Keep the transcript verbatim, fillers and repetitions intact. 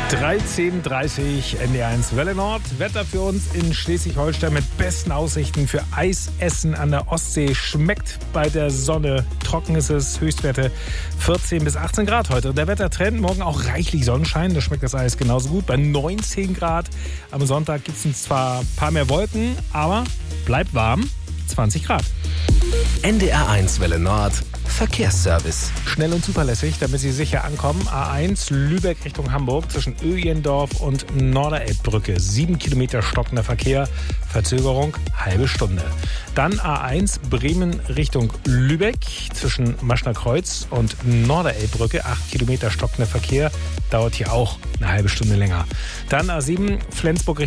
dreizehn Uhr dreißig N D R eins Welle Nord. Wetter für uns in Schleswig-Holstein mit besten Aussichten für Eisessen an der Ostsee. Schmeckt bei der Sonne. Trocken ist es. Höchstwerte vierzehn bis achtzehn Grad heute. Und der Wettertrend, morgen auch reichlich Sonnenschein. Da schmeckt das Eis genauso gut. Bei neunzehn Grad. Am Sonntag gibt es zwar ein paar mehr Wolken, aber bleibt warm. zwanzig Grad. N D R eins Welle Nord. Verkehrsservice. Schnell und zuverlässig, damit Sie sicher ankommen. A eins Lübeck Richtung Hamburg zwischen Öjendorf und Norderelbbrücke. Sieben Kilometer stockender Verkehr. Verzögerung halbe Stunde. Dann A eins Bremen Richtung Lübeck zwischen Maschnerkreuz und Norderelbbrücke. Acht Kilometer stockender Verkehr. Dauert hier auch eine halbe Stunde länger. Dann A sieben Flensburg